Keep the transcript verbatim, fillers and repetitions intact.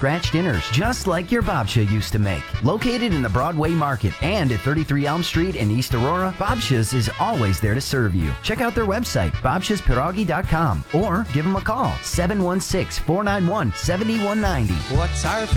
scratch dinners, just like your Babsha used to make. Located in the Broadway Market and at thirty-three Elm Street in East Aurora, Babsha's is always there to serve you. Check out their website, babshas pierogi dot com, or give them a call, seven one six, four nine one, seven one nine zero. What's our